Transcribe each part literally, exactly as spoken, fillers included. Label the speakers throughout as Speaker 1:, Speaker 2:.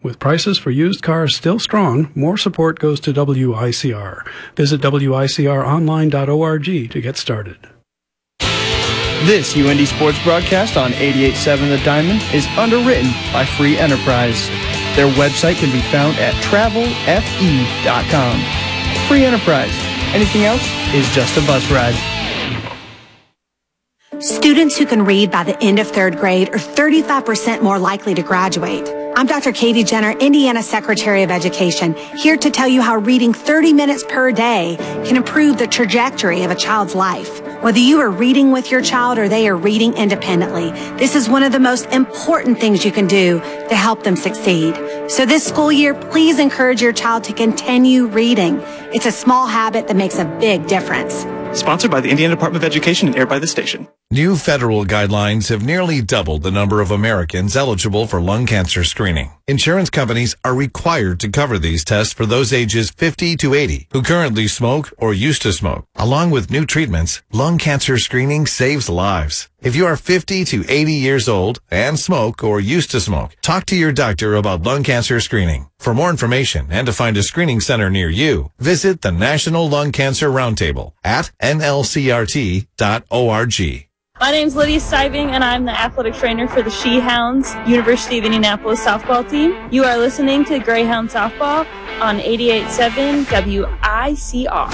Speaker 1: With prices for used cars still strong, more support goes to W I C R. Visit W I C R online dot org to get started.
Speaker 2: This U N D Sports broadcast on eighty-eight point seven The Diamond is underwritten by Free Enterprise. Their website can be found at travel f e dot com. Free Enterprise. Anything else is just a bus ride.
Speaker 3: Students who can read by the end of third grade are thirty-five percent more likely to graduate. I'm Doctor Katie Jenner, Indiana Secretary of Education, here to tell you how reading thirty minutes per day can improve the trajectory of a child's life. Whether you are reading with your child or they are reading independently, this is one of the most important things you can do to help them succeed. So this school year, please encourage your child to continue reading. It's a small habit that makes a big difference.
Speaker 4: Sponsored by the Indiana Department of Education and aired by the station.
Speaker 5: New federal guidelines have nearly doubled the number of Americans eligible for lung cancer screening. Insurance companies are required to cover these tests for those ages fifty to eighty who currently smoke or used to smoke. Along with new treatments, lung cancer screening saves lives. If you are fifty to eighty years old and smoke or used to smoke, talk to your doctor about lung cancer screening. For more information and to find a screening center near you, visit the National Lung Cancer Roundtable at N L C R T dot org.
Speaker 6: My name's Lydia Stiving, and I'm the athletic trainer for the She-Hounds University of Indianapolis softball team. You are listening to Greyhound Softball on eighty-eight point seven W I C R.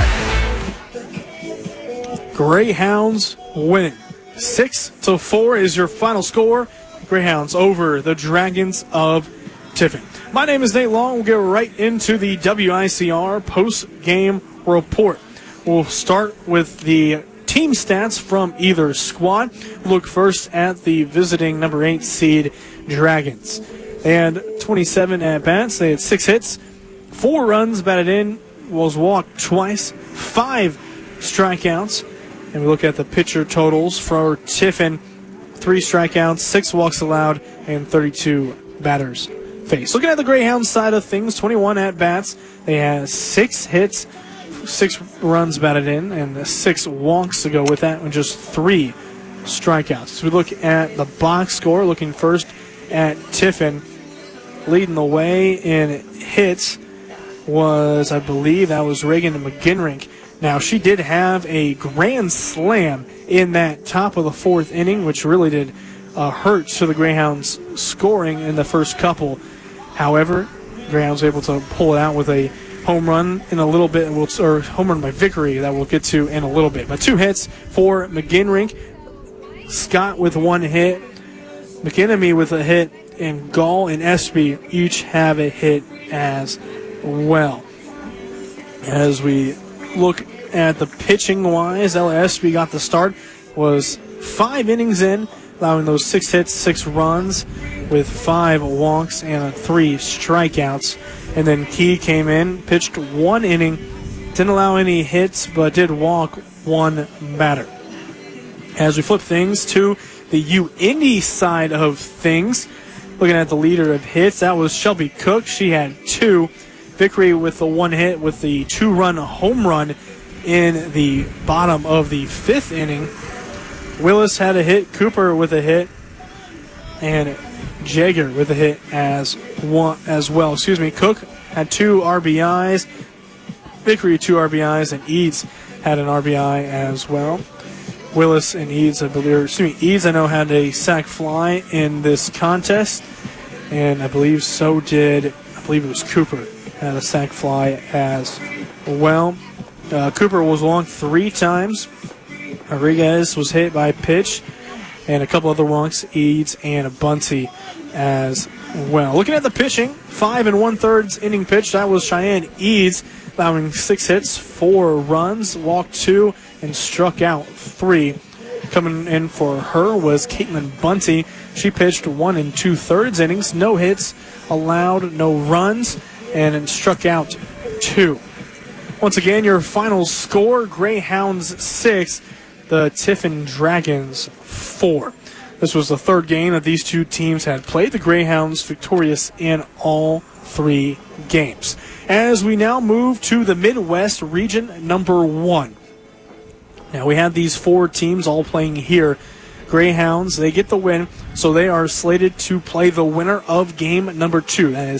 Speaker 7: Greyhounds win. Six to four is your final score. Greyhounds over the Dragons of Tiffin. My name is Nate Long. We'll get right into the W I C R post-game report. We'll start with the team stats from either squad. Look first at the visiting number eight seed Dragons. They had twenty-seven at-bats. They had six hits, four runs batted in, was walked twice, five strikeouts. And we look at the pitcher totals for Tiffin. Three strikeouts, six walks allowed, and thirty-two batters faced. Looking at the Greyhounds side of things, twenty-one at-bats. They had six hits, six runs batted in, and six walks to go with that, and just three strikeouts. So we look at the box score, looking first at Tiffin. Leading the way in hits was, I believe, that was Reagan McGinrink. Now, she did have a grand slam in that top of the fourth inning, which really did uh, hurt to the Greyhounds scoring in the first couple. However, Greyhounds were able to pull it out with a home run in a little bit, or home run by Vickery that we'll get to in a little bit. But two hits for McGinrink. Scott with one hit, McEnemy with a hit, and Gall and Espy each have a hit as well. As we look at the pitching-wise, Ella Espy got the start, was five innings in, allowing those six hits, six runs, with five walks and three strikeouts. And then Key came in, pitched one inning, didn't allow any hits, but did walk one batter. As we flip things to the U Indy side of things, looking at the leader of hits, that was Shelby Cook. She had two. Vickery with the one hit with the two-run home run in the bottom of the fifth inning. Willis had a hit, Cooper with a hit, and Jager with a hit as one as well. Excuse me. Cook had two R B Is. Vickery two R B Is, and Eads had an R B I as well. Willis and Eads, I believe, or excuse me, Eads I know had a sac fly in this contest, and I believe so did, I believe it was Cooper had a sac fly as well. Uh, Cooper was walked three times. Rodriguez was hit by a pitch, and a couple other walks, Eads and Bunty as well. Looking at the pitching, five and one-thirds inning pitch. That was Cheyenne Eads, allowing six hits, four runs, walked two, and struck out three. Coming in for her was Caitlin Bunty. She pitched one and two-thirds innings, no hits allowed, no runs, and struck out two. Once again, your final score, Greyhounds six, the Tiffin Dragons four. This was the third game that these two teams had played. The Greyhounds victorious in all three games. As we now move to the Midwest region number one. Now we have these four teams all playing here. Greyhounds, they get the win, so they are slated to play the winner of game number two. That is